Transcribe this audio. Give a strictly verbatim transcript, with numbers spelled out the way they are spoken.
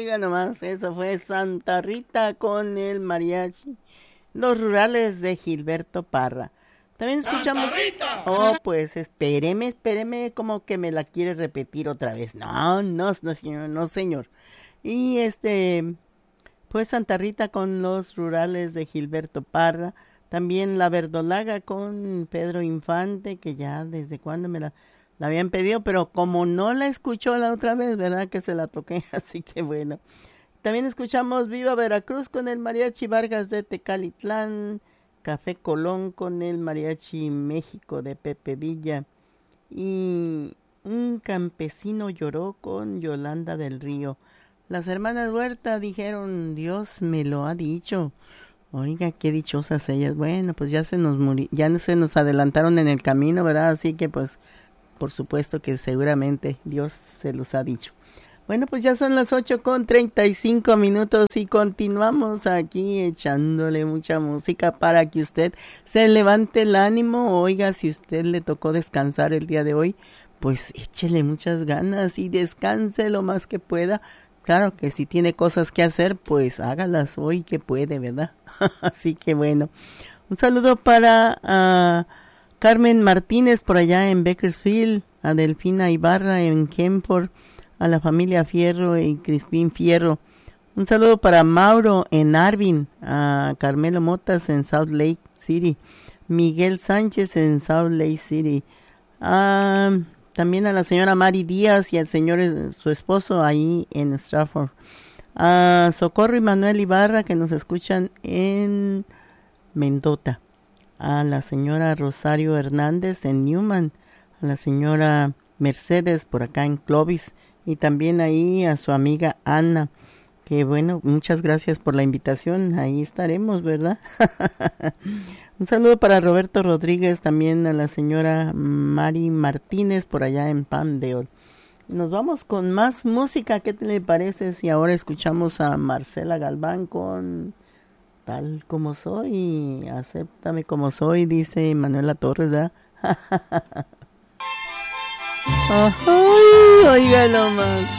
Oiga nomás, eso fue Santa Rita con el mariachi. Los rurales de Gilberto Parra. También escuchamos... Oh, pues espéreme, espéreme, como que me la quiere repetir otra vez. No, no, no, señor, no, señor. Y este, pues Santa Rita con los rurales de Gilberto Parra. También La Verdolaga con Pedro Infante, que ya desde cuando me la, la habían pedido, pero como no la escuchó la otra vez, ¿verdad? Que se la toqué, así que bueno. También escuchamos Viva Veracruz con el Mariachi Vargas de Tecalitlán. Café Colón con el Mariachi México de Pepe Villa. Y Un campesino lloró con Yolanda del Río. Las hermanas Huerta dijeron, Dios me lo ha dicho. Oiga, qué dichosas ellas. Bueno, pues ya se nos muri- ya se nos adelantaron en el camino, ¿verdad? Así que pues, por supuesto que seguramente Dios se los ha dicho. Bueno, pues ya son las ocho con treinta y cinco minutos y continuamos aquí echándole mucha música para que usted se levante el ánimo. Oiga, si usted le tocó descansar el día de hoy, pues échele muchas ganas y descanse lo más que pueda. Claro que si tiene cosas que hacer, pues hágalas hoy que puede, ¿verdad? Así que bueno, un saludo para uh, Carmen Martínez por allá en Bakersfield, a Delfina Ibarra en Kempford, a la familia Fierro y Crispín Fierro. Un saludo para Mauro en Arvin, a Carmelo Motas en South Lake City, Miguel Sánchez en South Lake City, a, también a la señora Mari Díaz y al señor, su esposo, ahí en Stratford, a Socorro y Manuel Ibarra que nos escuchan en Mendota, a la señora Rosario Hernández en Newman, a la señora Mercedes por acá en Clovis, y también ahí a su amiga Ana, que bueno, muchas gracias por la invitación, ahí estaremos, ¿verdad? Un saludo para Roberto Rodríguez, también a la señora Mari Martínez por allá en Palmdale. Nos vamos con más música, ¿qué te le parece si ahora escuchamos a Marcela Galván con Tal Como Soy? Acéptame como soy, dice Manuela Torres, ¿verdad? Ay, oiga nomás.